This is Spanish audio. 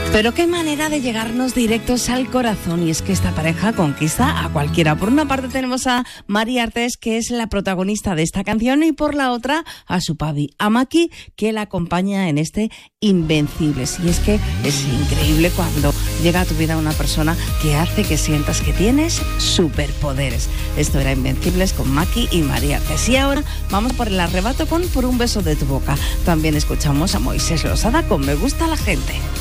Pero qué manera de llegarnos directos al corazón, y es que esta pareja conquista a cualquiera. Por una parte tenemos a Mari Artés, que es la protagonista de esta canción, y por la otra a su papi, a Maki, que la acompaña en este Invencibles. Y es que es increíble cuando llega a tu vida una persona que hace que sientas que tienes superpoderes. Esto era Invencibles con Maki y Mari Artés. Y ahora vamos por el arrebato con Por un beso de tu boca. También escuchamos a Moisés Losada con Me gusta la gente.